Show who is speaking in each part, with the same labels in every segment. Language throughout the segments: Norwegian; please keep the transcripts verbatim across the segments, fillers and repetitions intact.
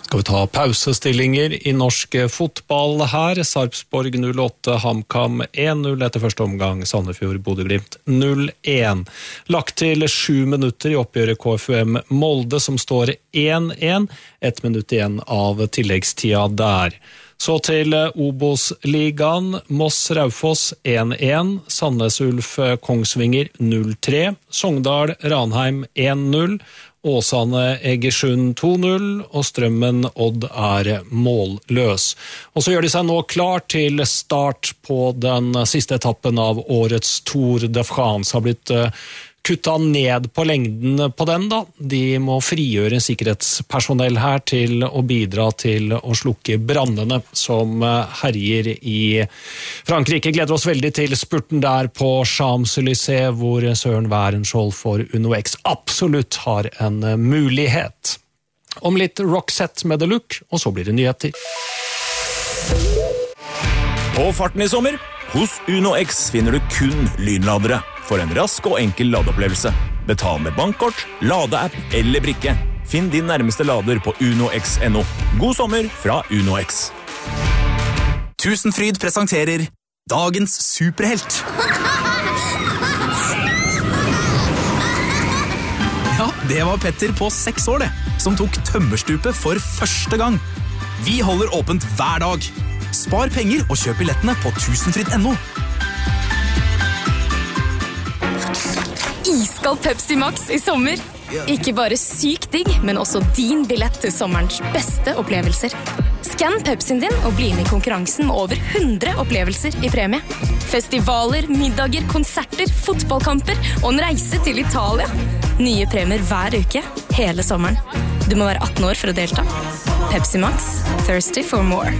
Speaker 1: Skal vi ta pausestillinger i norsk fotball her. Sarpsborg null åtte, HamKam en null etter første omgang, Sandefjord Bodø/Glimt null én. Lagt til sju minutter i oppgjøret K F U M Molde som står en én, ett minutt igjen av tilleggstida der. Så til Obos-ligaen, Moss-Raufoss en én, Sandnes Ulf Kongsvinger null tre, Sogndal Ranheim en null, Åsane Egersund to null, og Strømmen Odd er målløs. Og så gjør de seg nå klar til start på den siste etappen av årets Tour de France. Har blitt kutta ned på lengden på den da. De må frigjøre sikkerhetspersonell her til å bidra til å slukke brandene som herjer i Frankrike. Gleder oss veldig til spurten der på Champs-Élysées, hvor Søren Werenskiold for Uno X absolutt har en mulighet. Om litt rockset med The Look, og så blir det nyheter.
Speaker 2: På farten i sommer, hos Uno X finner du kun lynladere. For en rask og enkel ladeopplevelse. Betal med bankkort, ladeapp eller brikke. Finn din nærmeste lader på uno x punktum no. God sommer fra Uno X.
Speaker 3: Tusenfryd presenterer Dagens superhelt. Ja, det var Petter på seks år det, som tok tømmerstupet for første gang. Vi holder åpent hver dag. Spar penger og kjøp billettene på tusenfryd punktum no.
Speaker 4: Iskald Pepsi Max i sommer. Ikke bare syk digg, men også din billett til sommerens beste opplevelser. Skann Pepsien din og bli med i konkurransen med over hundre opplevelser i premie. Festivaler, middager, konserter, fotballkamper og en reise til Italia. Nye premier hver uke, hele sommeren. Du må være atten år for å delta. Pepsi Max, thirsty for more.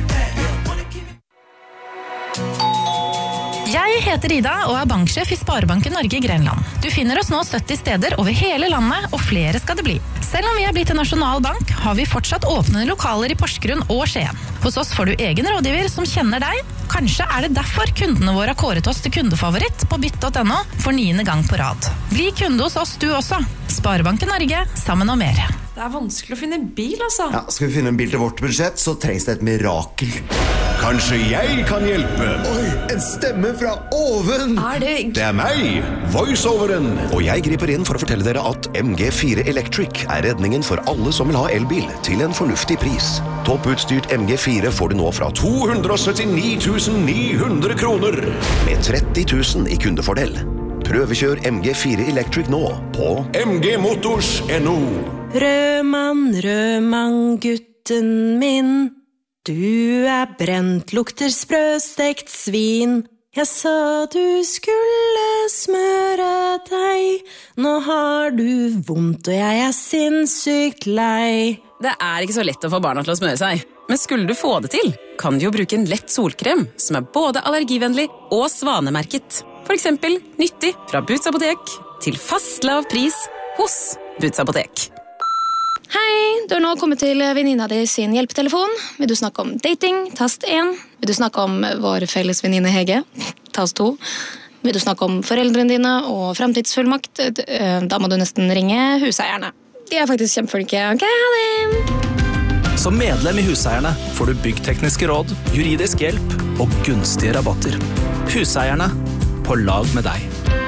Speaker 5: Jeg heter Ida og er banksjef i Sparebanken Norge i Grenland. Du finner oss nå sytti steder over hele landet, og flere skal det bli. Selv om vi er blitt en nasjonal bank, har vi fortsatt åpne lokaler i Porsgrunn og Skien. Hos oss får du egen rådgiver som kjenner deg. Kanskje er det derfor kundene våre har kåret oss til kundefavoritt på bytt punktum no for niende gang på rad. Bli kunde hos oss du også. Sparebanken Norge, sammen og mer.
Speaker 6: Det er vanskelig å finne bil, altså.
Speaker 7: Ja, skal vi finne en bil til vårt budsjett, så trengs det et mirakel.
Speaker 8: Kanskje jeg kan hjelpe?
Speaker 7: Oi, en stemme fra oven!
Speaker 6: Er det...
Speaker 8: Det er meg, voiceoveren.
Speaker 9: Og jeg griper inn for å fortelle dere at M G fire Electric er redningen for alle som vil ha elbil til en fornuftig pris. Topputstyrt M G fire får du nå fra
Speaker 8: to hundre syttini tusen ni hundre kroner.
Speaker 9: Med tretti tusen i kundefordel. Prøvekjør M G fire Electric nå på
Speaker 8: m g motors punktum no.
Speaker 6: Rødmann, rødmann, gutten min. Du er brent, lukter sprøstekt svin. Jeg sa du skulle smøre deg. Nå har du vondt, og jeg er sinnssykt lei.
Speaker 10: Det er ikke så lett å få barna til å smøre seg. Men skulle du få det til, kan du jo bruke en lett solkrem som er både allergivennlig og svanemerket. For eksempel nyttig fra Boots Apotek til fast lav pris hos Boots Apotek.
Speaker 4: Hei, du har nå kommet til venninna di sin hjelpetelefon. Vil du snakke om dating? Tast én. Vil du snakke om vår felles venninne Hege? Tast to. Vil du snakke om foreldrene dine og fremtidsfullmakt? Da må du nesten ringe huseierne. De er faktisk kjempeflinke. Ok, ha det!
Speaker 3: Som medlem i Huseierne får du byggtekniske råd, juridisk hjelp og gunstige rabatter. Huseierne, på lag med deg.